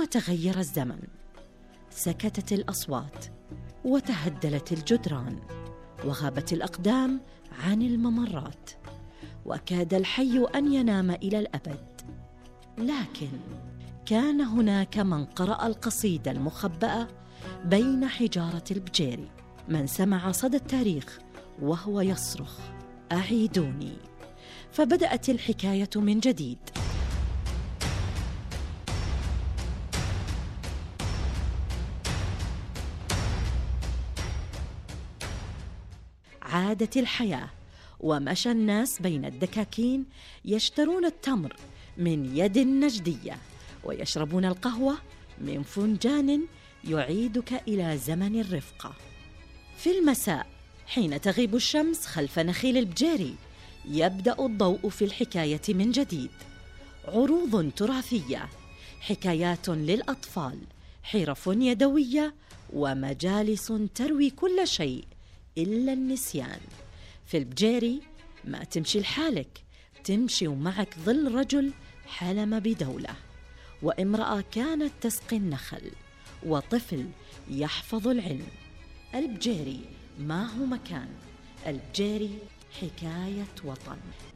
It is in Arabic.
ثم تغير الزمن، سكتت الأصوات وتهدلت الجدران وغابت الأقدام عن الممرات، وكاد الحي أن ينام إلى الأبد. لكن كان هناك من قرأ القصيدة المخبأة بين حجارة البجيري، من سمع صدى التاريخ وهو يصرخ: أعيدوني. فبدأت الحكاية من جديد. عادت الحياة ومشى الناس بين الدكاكين يشترون التمر من يد نجدية ويشربون القهوة من فنجان يعيدك إلى زمن الرفقة. في المساء حين تغيب الشمس خلف نخيل البجيري يبدأ الضوء في الحكاية من جديد. عروض تراثية، حكايات للأطفال، حرف يدوية، ومجالس تروي كل شيء إلا النسيان. في البجيري ما تمشي لحالك، تمشي ومعك ظل رجل حلم بدولة، وامرأة كانت تسقي النخل، وطفل يحفظ العلم. البجيري ما هو مكان، البجيري حكاية وطن.